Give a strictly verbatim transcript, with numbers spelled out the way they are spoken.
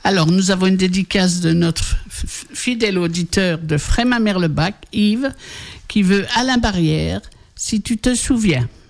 Alors, nous avons une dédicace de notre f- fidèle auditeur de Frémin-Merlebac, Yves, qui veut Alain Barrière, si tu te souviens.